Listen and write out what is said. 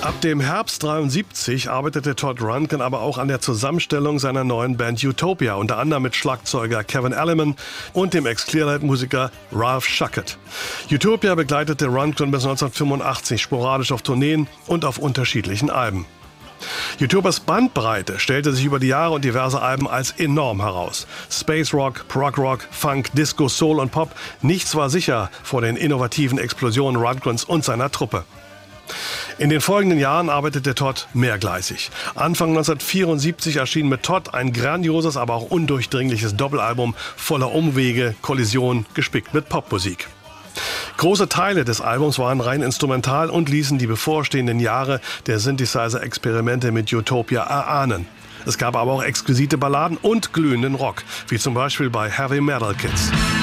Ab dem Herbst 1973 arbeitete Todd Rundgren aber auch an der Zusammenstellung seiner neuen Band Utopia, unter anderem mit Schlagzeuger Kevin Alleman und dem Ex-Clearlight-Musiker Ralph Schuckett. Utopia begleitete Rundgren bis 1985 sporadisch auf Tourneen und auf unterschiedlichen Alben. Utopias Bandbreite stellte sich über die Jahre und diverse Alben als enorm heraus. Space Rock, Prog Rock, Funk, Disco, Soul und Pop, nichts war sicher vor den innovativen Explosionen Rundgrens und seiner Truppe. In den folgenden Jahren arbeitete Todd mehrgleisig. Anfang 1974 erschien mit Todd ein grandioses, aber auch undurchdringliches Doppelalbum voller Umwege, Kollisionen, gespickt mit Popmusik. Große Teile des Albums waren rein instrumental und ließen die bevorstehenden Jahre der Synthesizer-Experimente mit Utopia erahnen. Es gab aber auch exquisite Balladen und glühenden Rock, wie zum Beispiel bei Heavy Metal Kids.